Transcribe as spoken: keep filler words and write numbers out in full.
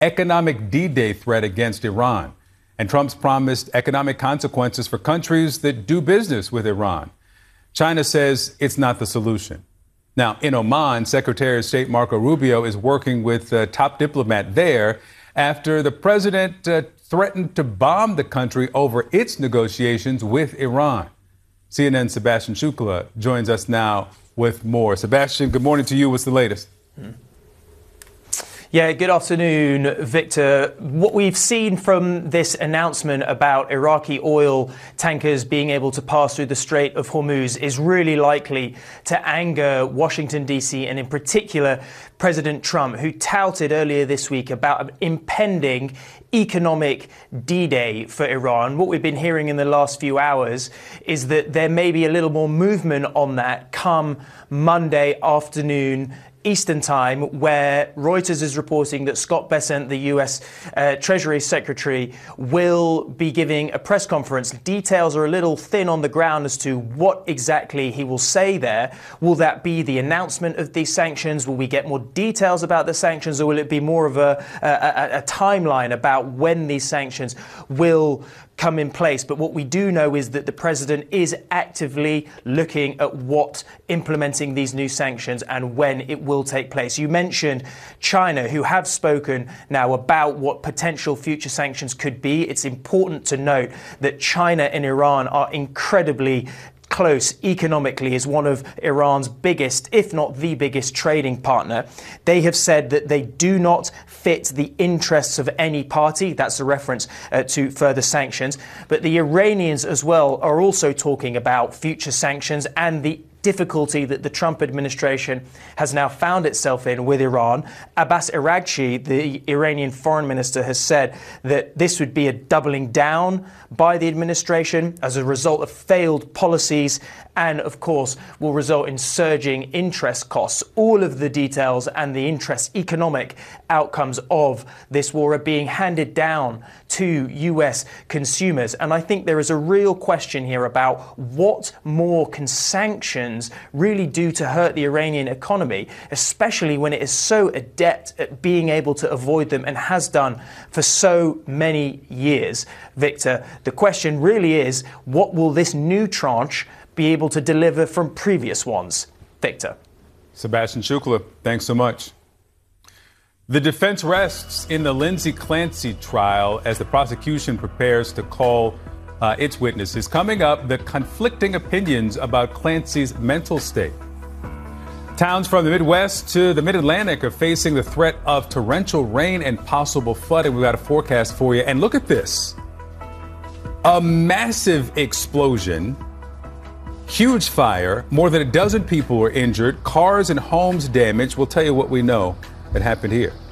economic D-Day threat against Iran. And Trump's promised economic consequences for countries that do business with Iran. China says it's not the solution. Now, in Oman, Secretary of State Marco Rubio is working with a top diplomat there after the president uh, threatened to bomb the country over its negotiations with Iran. C N N's Sebastian Shukla joins us now with more. Sebastian, good morning to you. What's the latest? Hmm. Yeah, good afternoon, Victor. What we've seen from this announcement about Iraqi oil tankers being able to pass through the Strait of Hormuz is really likely to anger Washington, D C, and in particular, President Trump, who touted earlier this week about an impending economic D-Day for Iran. What we've been hearing in the last few hours is that there may be a little more movement on that come Monday afternoon Eastern Time, where Reuters is reporting that Scott Bessent, the U S uh, Treasury Secretary, will be giving a press conference. Details are a little thin on the ground as to what exactly he will say there. Will that be the announcement of these sanctions? Will we get more details about the sanctions, or will it be more of a, a, a timeline about when these sanctions will come in place? But what we do know is that the president is actively looking at what implementing these new sanctions and when it will take place. You mentioned China, who have spoken now about what potential future sanctions could be. It's important to note that China and Iran are incredibly close economically, is one of Iran's biggest, if not the biggest, trading partner. They have said that they do not fit the interests of any party. That's a reference uh, to further sanctions. But the Iranians as well are also talking about future sanctions and the difficulty that the Trump administration has now found itself in with Iran. Abbas Araghchi, the Iranian foreign minister, has said that this would be a doubling down by the administration as a result of failed policies and, of course, will result in surging interest costs. All of the details and the interest economic outcomes of this war are being handed down to U S consumers. And I think there is a real question here about what more can sanctions really do to hurt the Iranian economy, especially when it is so adept at being able to avoid them and has done for so many years. Victor, the question really is, what will this new tranche be able to deliver from previous ones? Victor. Sebastian Shukla, thanks so much. The defense rests in the Lindsay Clancy trial as the prosecution prepares to call uh, its witnesses. Coming up, the conflicting opinions about Clancy's mental state. Towns from the Midwest to the Mid-Atlantic are facing the threat of torrential rain and possible flooding. We've got a forecast for you. And look at this. A massive explosion. Huge fire. More than a dozen people were injured. Cars and homes damaged. We'll tell you what we know that happened here.